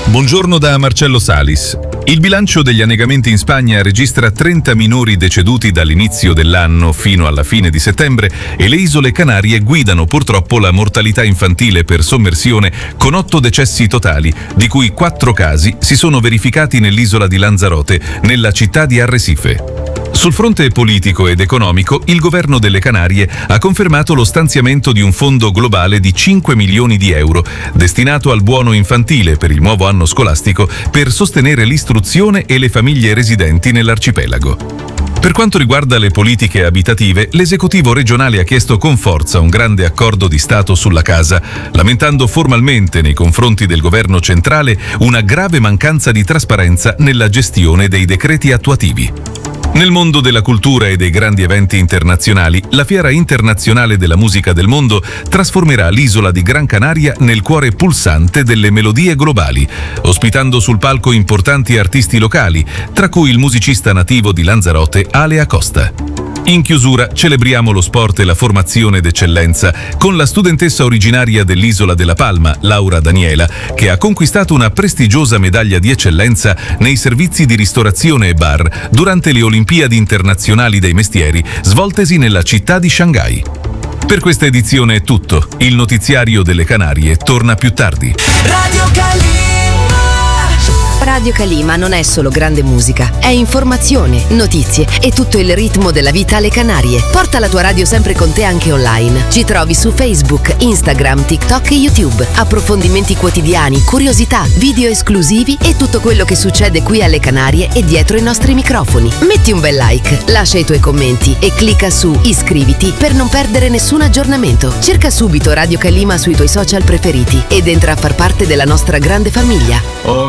Buongiorno da Marcello Salis. Il bilancio degli annegamenti in Spagna registra 30 minori deceduti dall'inizio dell'anno fino alla fine di settembre e le isole Canarie guidano purtroppo la mortalità infantile per sommersione con 8 decessi totali, di cui 4 casi si sono verificati nell'isola di Lanzarote, nella città di Arrecife. Sul fronte politico ed economico, il governo delle Canarie ha confermato lo stanziamento di un fondo globale di 5 milioni di euro, destinato al buono infantile per il nuovo anno scolastico per sostenere l'istruzione e le famiglie residenti nell'arcipelago. Per quanto riguarda le politiche abitative, l'esecutivo regionale ha chiesto con forza un grande accordo di Stato sulla casa, lamentando formalmente nei confronti del governo centrale una grave mancanza di trasparenza nella gestione dei decreti attuativi. Nel mondo della cultura e dei grandi eventi internazionali, la Fiera Internazionale della Musica del Mondo trasformerà l'isola di Gran Canaria nel cuore pulsante delle melodie globali, ospitando sul palco importanti artisti locali, tra cui il musicista nativo di Lanzarote Ale Acosta. In chiusura celebriamo lo sport e la formazione d'eccellenza con la studentessa originaria dell'isola della Palma, Laura Daniela, che ha conquistato una prestigiosa medaglia di eccellenza nei servizi di ristorazione e bar durante le Olimpiadi internazionali dei mestieri svoltesi nella città di Shanghai. Per questa edizione è tutto. Il notiziario delle Canarie torna più tardi. Radio Calima non è solo grande musica, è informazione, notizie e tutto il ritmo della vita alle Canarie. Porta la tua radio sempre con te anche online. Ci trovi su Facebook, Instagram, TikTok e YouTube. Approfondimenti quotidiani, curiosità, video esclusivi e tutto quello che succede qui alle Canarie e dietro i nostri microfoni. Metti un bel like, lascia i tuoi commenti e clicca su iscriviti per non perdere nessun aggiornamento. Cerca subito Radio Calima sui tuoi social preferiti ed entra a far parte della nostra grande famiglia.